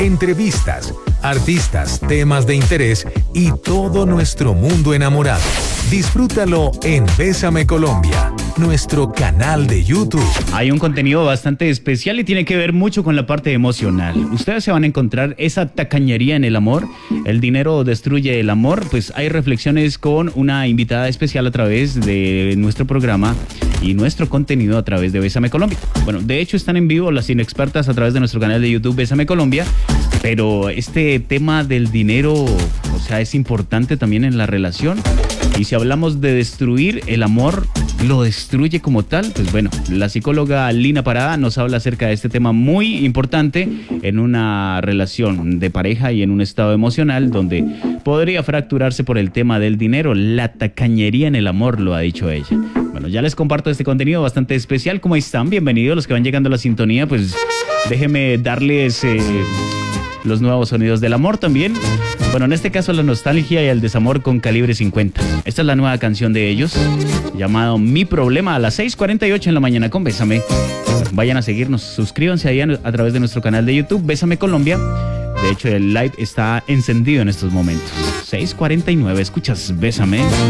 entrevistas, artistas, temas de interés y todo nuestro mundo enamorado. Disfrútalo en Bésame Colombia, nuestro canal de YouTube. Hay un contenido bastante especial y tiene que ver mucho con la parte emocional. Ustedes se van a encontrar esa tacañería en el amor. El dinero destruye el amor. Pues hay reflexiones con una invitada especial a través de nuestro programa y nuestro contenido a través de Bésame Colombia. Bueno, de hecho están en vivo las inexpertas a través de nuestro canal de YouTube Bésame Colombia, pero este tema del dinero, o sea, es importante también en la relación. Y si hablamos de destruir el amor, lo destruye como tal, pues bueno, la psicóloga Lina Parada nos habla acerca de este tema muy importante en una relación de pareja y en un estado emocional donde podría fracturarse por el tema del dinero. La tacañería en el amor, lo ha dicho ella. Bueno, ya les comparto este contenido bastante especial. ¿Cómo están? Bienvenidos los que van llegando a la sintonía. Pues déjenme darles los nuevos sonidos del amor también. Bueno, en este caso la nostalgia y el desamor con Calibre 50. Esta es la nueva canción de ellos, llamado Mi Problema, a las 6:48 en la mañana con Bésame. Vayan a seguirnos, suscríbanse ahí a través de nuestro canal de YouTube, Bésame Colombia. De hecho, el live está encendido en estos momentos. 6:49, escuchas Bésame.